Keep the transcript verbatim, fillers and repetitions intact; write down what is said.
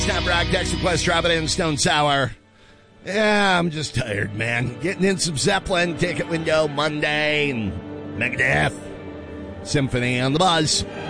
Tom Rock, Dexter Quest, drop it in, Stone Sour. Yeah, I'm just tired, man. Getting in some Zeppelin, Ticket Window, Monday, and Megadeth. Symphony on the Buzz.